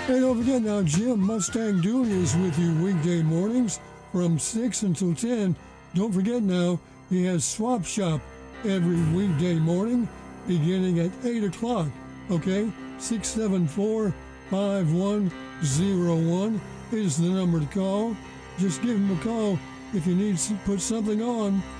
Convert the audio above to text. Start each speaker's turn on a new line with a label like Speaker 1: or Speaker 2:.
Speaker 1: Hey, don't forget now, Jim Mustang Dooley is with you weekday mornings from 6 until 10. Don't forget now, he has Swap Shop every weekday morning beginning at 8 o'clock. Okay? 674-5101 is the number to call. Just give him a call if you need to put something on.